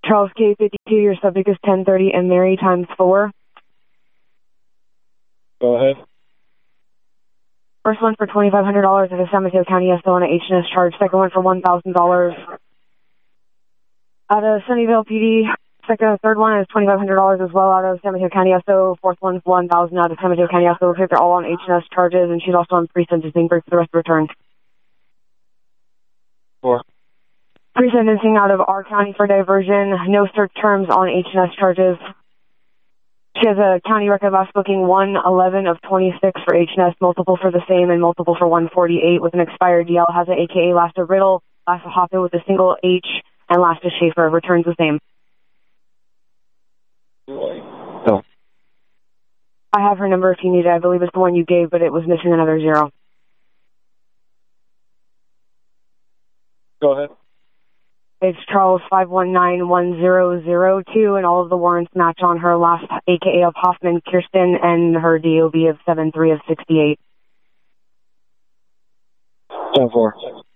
Charles K52, your subject is 1030 and Mary times 4. Go ahead. First one for $2,500 at a San Mateo County SO on an H&S charge. Second one for $1,000 out of Sunnyvale PD. Third one is $2,500 as well out of San Mateo County SO. Fourth one is $1,000 out of San Mateo County SO. Looks like they're all on H&S charges, and she's also on pre-sentencing break for the rest of her term. 4. Pre-sentencing out of our county for diversion. No search terms on H&S charges. She has a county record last booking 111 of 26 for H&S, multiple for the same, and multiple for 148 with an expired DL. Has an AKA last a Riddle, last a Hoppin with a single H, and last a Schaefer. Returns the same. No. I have her number if you need it. I believe it's the one you gave, but it was missing another 0. Go ahead. It's Charles 5191002, and all of the warrants match on her last AKA of Hoffman Kirsten and her DOB of 73 of 68. 10-4.